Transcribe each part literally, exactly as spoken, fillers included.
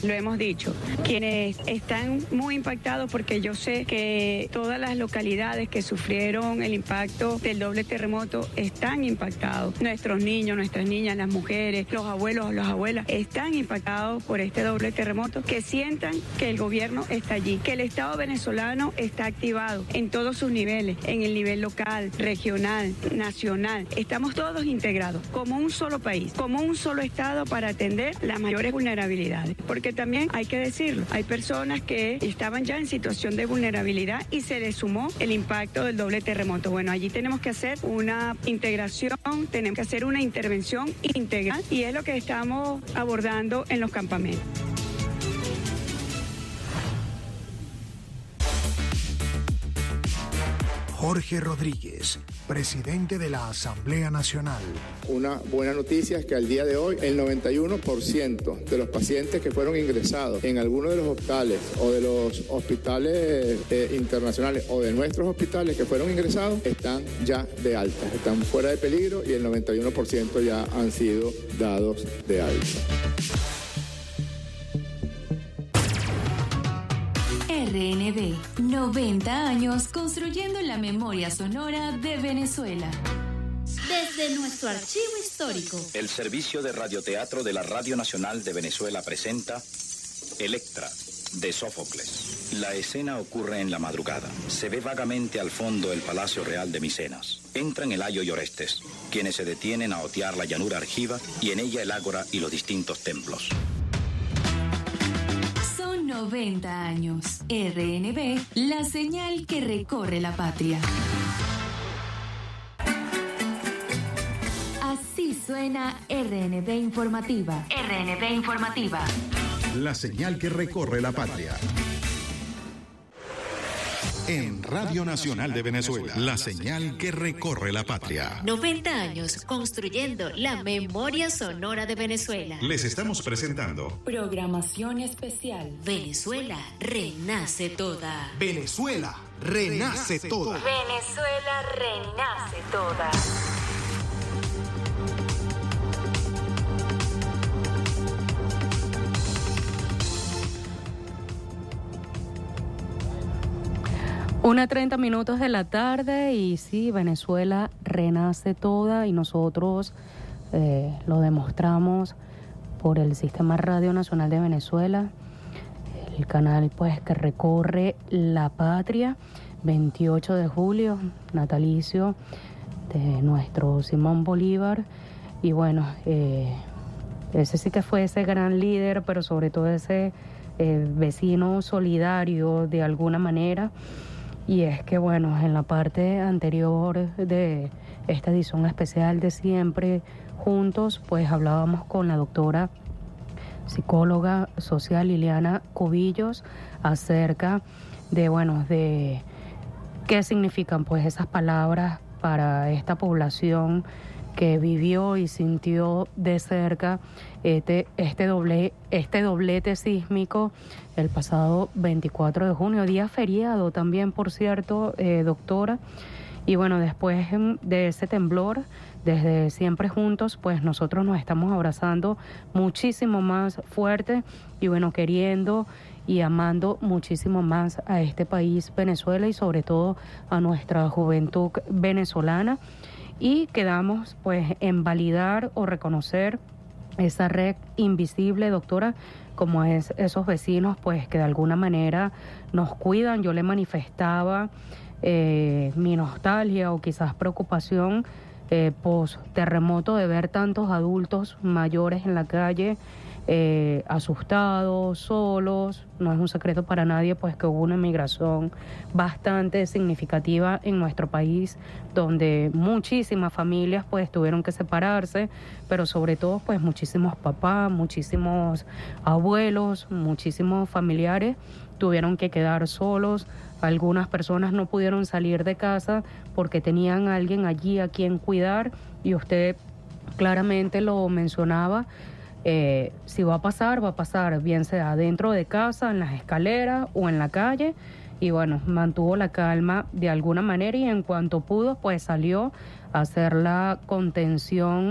Lo hemos dicho, quienes están muy impactados, porque yo sé que todas las localidades que sufrieron el impacto del doble terremoto están impactados. Nuestros niños, nuestras niñas, las mujeres, los abuelos, las abuelas están impactados por este doble terremoto, que sientan que el gobierno está allí, que el Estado venezolano está activado en todos sus niveles, en el nivel local, regional, nacional. Estamos todos integrados como un solo país, como un solo Estado para atender las mayores vulnerabilidades. Porque también hay que decirlo, hay personas que estaban ya en situación de vulnerabilidad y se les sumó el impacto del doble terremoto. Bueno, allí tenemos que hacer una integración, tenemos que hacer una intervención integral y es lo que estamos abordando en los campamentos. Jorge Rodríguez, presidente de la Asamblea Nacional. Una buena noticia es que al día de hoy el noventa y uno por ciento de los pacientes que fueron ingresados en alguno de los hospitales o de los hospitales eh, internacionales o de nuestros hospitales que fueron ingresados están ya de alta, están fuera de peligro y el noventa y uno por ciento ya han sido dados de alta. R N B, noventa años construyendo la memoria sonora de Venezuela. Desde nuestro archivo histórico. El Servicio de Radioteatro de la Radio Nacional de Venezuela presenta Electra, de Sófocles. La escena ocurre en la madrugada. Se ve vagamente al fondo el Palacio Real de Micenas. Entran el Ayo y Orestes, quienes se detienen a otear la llanura argiva y en ella el ágora y los distintos templos. noventa años. R N B, la señal que recorre la patria. Así suena R N B Informativa. R N B Informativa. La señal que recorre la patria. En Radio Nacional de Venezuela, la señal que recorre la patria. noventa años construyendo la memoria sonora de Venezuela. Les estamos presentando programación especial. Venezuela renace toda. Venezuela renace toda. Venezuela renace toda. Una treinta minutos de la tarde y sí, Venezuela renace toda y nosotros eh, lo demostramos por el Sistema Radio Nacional de Venezuela, el canal pues que recorre la patria. Veintiocho de julio, natalicio de nuestro Simón Bolívar y bueno, eh, ese sí que fue ese gran líder, pero sobre todo ese eh, vecino solidario de alguna manera. Y es que, bueno, en la parte anterior de esta edición especial de Siempre Juntos, pues hablábamos con la doctora psicóloga social Liliana Cubillos acerca de, bueno, de qué significan pues esas palabras para esta población que vivió y sintió de cerca este, este, doble, este doblete sísmico el pasado veinticuatro de junio, día feriado también, por cierto, eh, doctora. Y bueno, después de ese temblor, desde Siempre Juntos, pues nosotros nos estamos abrazando muchísimo más fuerte y bueno, queriendo y amando muchísimo más a este país, Venezuela, y sobre todo a nuestra juventud venezolana. Y quedamos pues en validar o reconocer esa red invisible, doctora, como es esos vecinos pues que de alguna manera nos cuidan. Yo le manifestaba eh, mi nostalgia o quizás preocupación eh, post terremoto de ver tantos adultos mayores en la calle, eh, asustados, solos. No es un secreto para nadie pues que hubo una migración bastante significativa en nuestro país, donde muchísimas familias pues tuvieron que separarse, pero sobre todo pues muchísimos papás, muchísimos abuelos, muchísimos familiares tuvieron que quedar solos. Algunas personas no pudieron salir de casa porque tenían a alguien allí a quien cuidar, y usted claramente lo mencionaba. Eh, si va a pasar, va a pasar, bien sea dentro de casa, en las escaleras o en la calle. Y bueno, mantuvo la calma de alguna manera y en cuanto pudo, pues salió a hacer la contención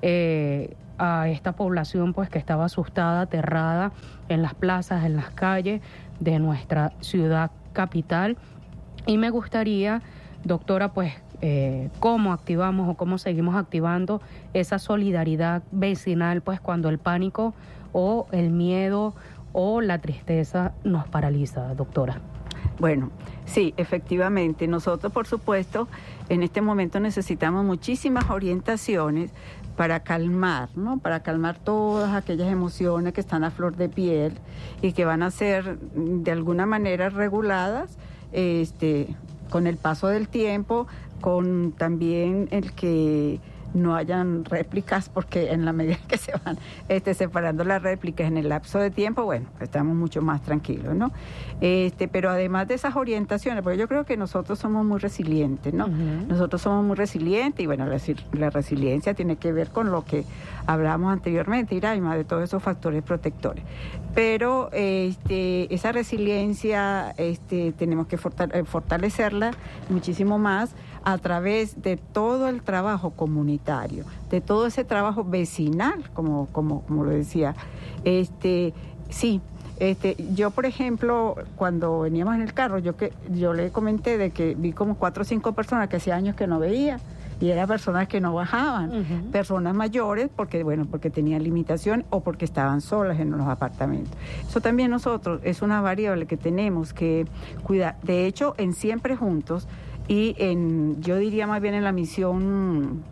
eh, a esta población pues que estaba asustada, aterrada en las plazas, en las calles de nuestra ciudad capital. Y me gustaría, doctora, pues eh, cómo activamos o cómo seguimos activando esa solidaridad vecinal pues cuando el pánico o el miedo o la tristeza nos paraliza, doctora. Bueno, sí, efectivamente, nosotros por supuesto en este momento necesitamos muchísimas orientaciones para calmar, ¿no? Para calmar todas aquellas emociones que están a flor de piel y que van a ser de alguna manera reguladas este, con el paso del tiempo, con también el que no hayan réplicas, porque en la medida que se van este, separando las réplicas en el lapso de tiempo, bueno, estamos mucho más tranquilos, ¿no? Este, pero además de esas orientaciones, porque yo creo que nosotros somos muy resilientes, ¿no? Uh-huh. Nosotros somos muy resilientes y bueno, la, la resiliencia tiene que ver con lo que hablamos anteriormente, Iraima, de todos esos factores protectores. Pero este, esa resiliencia este, tenemos que fortalecerla muchísimo más a través de todo el trabajo comunitario, de todo ese trabajo vecinal, como, como, como lo decía. Este, sí, este, yo por ejemplo, cuando veníamos en el carro, yo que yo le comenté de que vi como cuatro o cinco personas que hacía años que no veía, y eran personas que no bajaban, uh-huh. personas mayores, porque bueno, porque tenían limitación o porque estaban solas en los apartamentos. Eso también nosotros es una variable que tenemos que cuidar. De hecho, en Siempre Juntos, y en, yo diría más bien en la misión,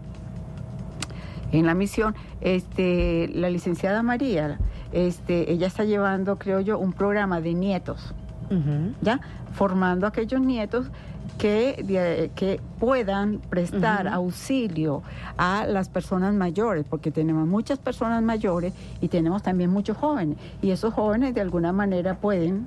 en la misión, este, la licenciada María, este, ella está llevando, creo yo, un programa de nietos, uh-huh. ¿ya? Formando a aquellos nietos que, de, que puedan prestar uh-huh. auxilio a las personas mayores, porque tenemos muchas personas mayores y tenemos también muchos jóvenes, y esos jóvenes de alguna manera pueden...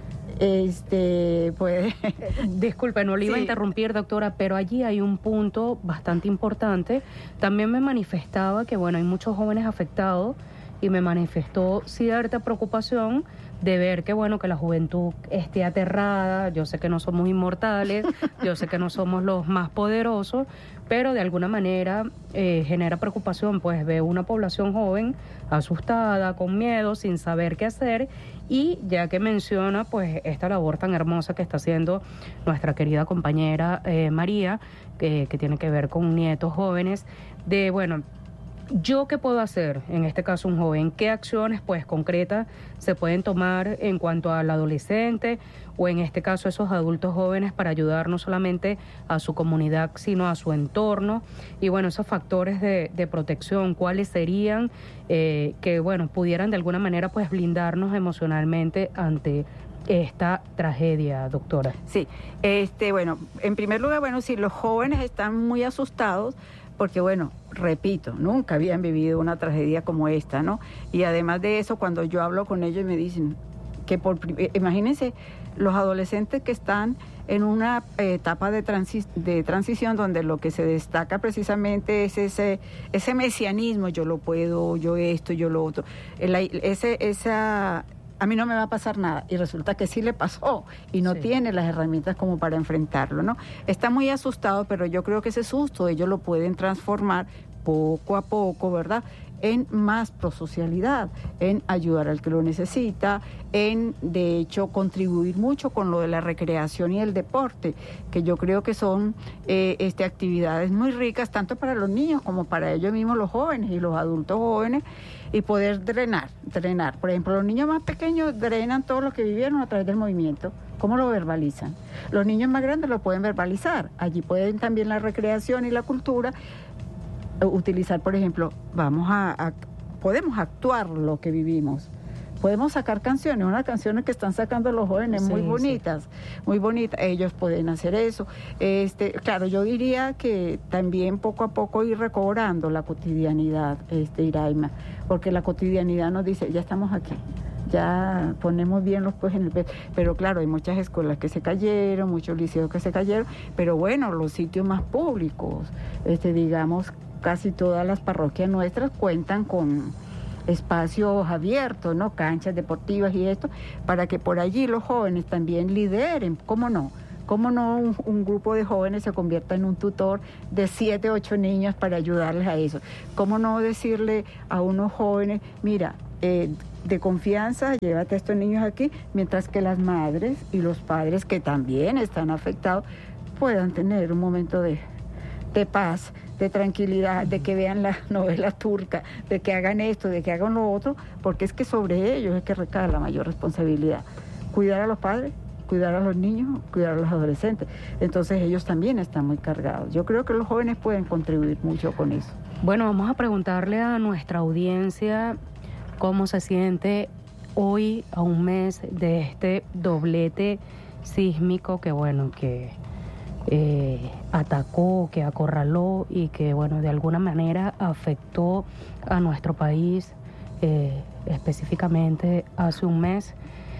Este, pues... Disculpe, no le iba sí. a interrumpir, doctora, pero allí hay un punto bastante importante. También me manifestaba que, bueno, hay muchos jóvenes afectados y me manifestó cierta preocupación de ver que, bueno, que la juventud esté aterrada. Yo sé que no somos inmortales, yo sé que no somos los más poderosos, pero de alguna manera eh, genera preocupación, pues ve una población joven asustada, con miedo, sin saber qué hacer. Y ya que menciona pues esta labor tan hermosa que está haciendo nuestra querida compañera eh, María, que, que tiene que ver con nietos jóvenes, de bueno, ¿yo qué puedo hacer? En este caso un joven, ¿qué acciones pues concretas se pueden tomar en cuanto al adolescente o en este caso esos adultos jóvenes para ayudar no solamente a su comunidad sino a su entorno? Y bueno, esos factores de, de protección, ¿cuáles serían eh, que bueno pudieran de alguna manera pues blindarnos emocionalmente ante esta tragedia, doctora? Sí, este bueno, en primer lugar, bueno, si los jóvenes están muy asustados, porque bueno, repito, nunca habían vivido una tragedia como esta, ¿no? Y además de eso, cuando yo hablo con ellos me dicen que por imagínense los adolescentes que están en una eh, etapa de, transi de transición donde lo que se destaca precisamente es ese ese mesianismo, yo lo puedo, yo esto, yo lo otro, el, ese esa a mí no me va a pasar nada, y resulta que sí le pasó y no sí. tiene las herramientas como para enfrentarlo, ¿no? Está muy asustado, pero yo creo que ese susto ellos lo pueden transformar poco a poco, ¿verdad?, en más prosocialidad, en ayudar al que lo necesita, en, de hecho, contribuir mucho con lo de la recreación y el deporte, que yo creo que son eh, este, actividades muy ricas, tanto para los niños como para ellos mismos, los jóvenes y los adultos jóvenes, y poder drenar, drenar. Por ejemplo, los niños más pequeños drenan todo lo que vivieron a través del movimiento. ¿Cómo lo verbalizan? Los niños más grandes lo pueden verbalizar. Allí pueden también la recreación y la cultura utilizar, por ejemplo, vamos a, a podemos actuar lo que vivimos. Podemos sacar canciones, unas canciones que están sacando los jóvenes sí, muy bonitas, sí. muy bonitas. Ellos pueden hacer eso. Este, claro, yo diría que también poco a poco ir recobrando la cotidianidad, este, Iraima, porque la cotidianidad nos dice, ya estamos aquí, ya ponemos bien los pies en el pecho. Pero claro, hay muchas escuelas que se cayeron, muchos liceos que se cayeron, pero bueno, los sitios más públicos, este, digamos, casi todas las parroquias nuestras cuentan con espacios abiertos, ¿no? Canchas deportivas y esto, para que por allí los jóvenes también lideren, ¿cómo no? ¿Cómo no un, un grupo de jóvenes se convierta en un tutor de siete, ocho niños para ayudarles a eso? ¿Cómo no decirle a unos jóvenes, mira, eh, de confianza, llévate a estos niños aquí, mientras que las madres y los padres que también están afectados puedan tener un momento de, de paz, de tranquilidad, de que vean la novela turca, de que hagan esto, de que hagan lo otro, porque es que sobre ellos es que recae la mayor responsabilidad. Cuidar a los padres, cuidar a los niños, cuidar a los adolescentes. Entonces ellos también están muy cargados. Yo creo que los jóvenes pueden contribuir mucho con eso. Bueno, vamos a preguntarle a nuestra audiencia cómo se siente hoy a un mes de este doblete sísmico que, bueno, que eh, atacó, que acorraló y que, bueno, de alguna manera afectó a nuestro país, eh, específicamente hace un mes.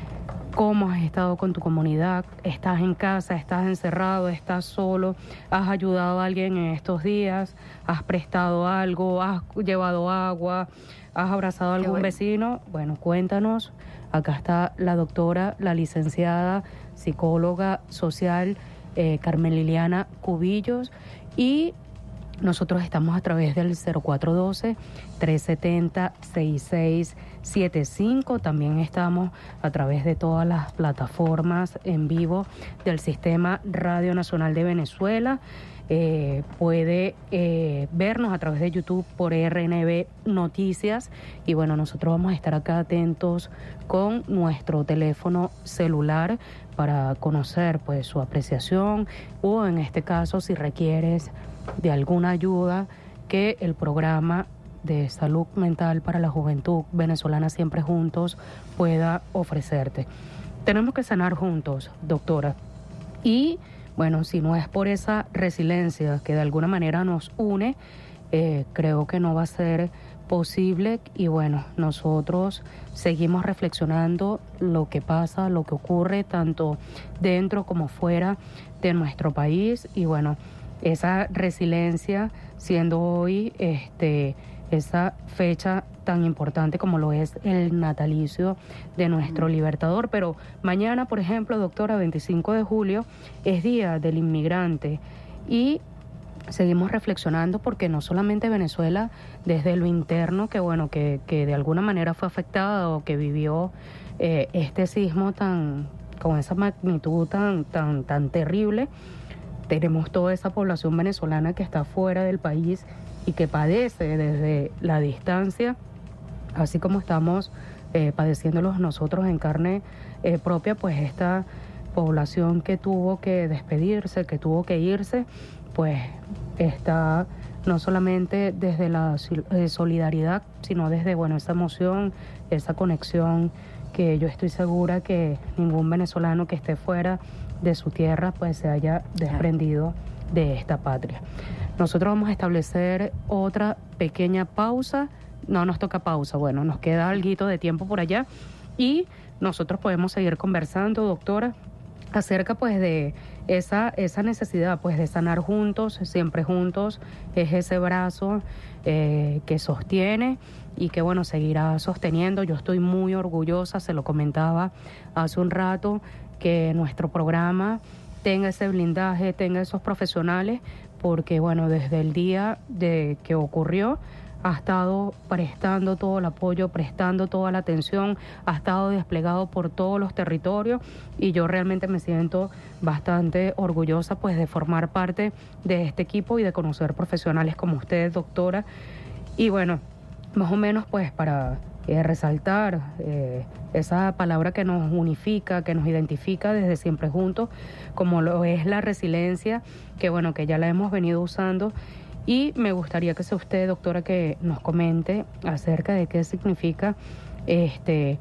¿Cómo has estado con tu comunidad? ¿Estás en casa? ¿Estás encerrado? ¿Estás solo? ¿Has ayudado a alguien en estos días? ¿Has prestado algo? ¿Has llevado agua? ¿Has abrazado a algún bueno. vecino? Bueno, cuéntanos. Acá está la doctora, la licenciada, psicóloga social, eh, Carmen Liliana Cubillos, y nosotros estamos a través del cero cuatro uno dos, tres siete cero, seis seis siete cinco. También estamos a través de todas las plataformas en vivo del Sistema Radio Nacional de Venezuela. Eh, puede eh, vernos a través de YouTube por R N V Noticias. Y bueno, nosotros vamos a estar acá atentos con nuestro teléfono celular para conocer pues su apreciación, o en este caso si requieres de alguna ayuda que el programa de salud mental para la juventud venezolana Siempre Juntos pueda ofrecerte. Tenemos que sanar juntos, doctora. Y bueno, si no es por esa resiliencia que de alguna manera nos une, eh, creo que no va a ser posible. Y bueno, nosotros seguimos reflexionando lo que pasa, lo que ocurre tanto dentro como fuera de nuestro país. Y bueno, esa resiliencia siendo hoy este esa fecha tan importante como lo es el natalicio de nuestro libertador. Pero mañana, por ejemplo, doctora, veinticinco de julio, es Día del Inmigrante, y seguimos reflexionando porque no solamente Venezuela, desde lo interno, que bueno, que, que de alguna manera fue afectada o que vivió eh, este sismo tan, con esa magnitud tan, tan, tan terrible, tenemos toda esa población venezolana que está fuera del país y que padece desde la distancia, así como estamos eh, padeciéndolos nosotros en carne eh, propia, pues esta población que tuvo que despedirse, que tuvo que irse, pues está no solamente desde la eh, solidaridad, sino desde, bueno, esa emoción, esa conexión que yo estoy segura que ningún venezolano que esté fuera de su tierra pues se haya desprendido de esta patria. Nosotros vamos a establecer otra pequeña pausa. No nos toca pausa, bueno, nos queda alguito de tiempo por allá y nosotros podemos seguir conversando, doctora, acerca pues de esa, esa necesidad pues de sanar juntos, siempre juntos. Es ese brazo eh, que sostiene y que bueno, seguirá sosteniendo. Yo estoy muy orgullosa, se lo comentaba hace un rato, que nuestro programa tenga ese blindaje, tenga esos profesionales, porque bueno, desde el día de que ocurrió ha estado prestando todo el apoyo, prestando toda la atención, ha estado desplegado por todos los territorios, y yo realmente me siento bastante orgullosa pues de formar parte de este equipo y de conocer profesionales como usted, doctora. Y bueno, más o menos pues para eh, resaltar eh, esa palabra que nos unifica, que nos identifica desde Siempre Juntos, como lo es la resiliencia, que bueno, que ya la hemos venido usando. Y me gustaría que sea usted, doctora, que nos comente acerca de qué significa este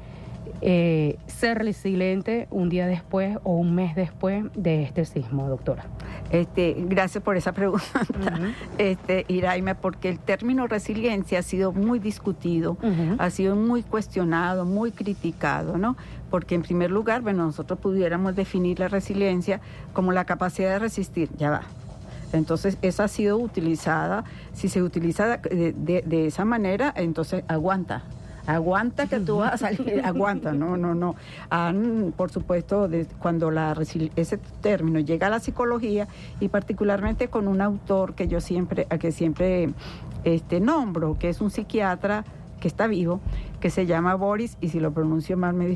eh, ser resiliente un día después o un mes después de este sismo, doctora. Este, gracias por esa pregunta, uh-huh. este, Iraima, porque el término resiliencia ha sido muy discutido, uh-huh. ha sido muy cuestionado, muy criticado, ¿no? Porque en primer lugar, bueno, nosotros pudiéramos definir la resiliencia como la capacidad de resistir, ya va. Entonces, esa ha sido utilizada, si se utiliza de, de, de esa manera, entonces aguanta, Aguanta que tú vas a salir, aguanta, no, no, no. Han, por supuesto, de, cuando la, ese término llega a la psicología, y particularmente con un autor que yo siempre, a que siempre este, nombro, que es un psiquiatra que está vivo, que se llama Boris, y si lo pronuncio mal me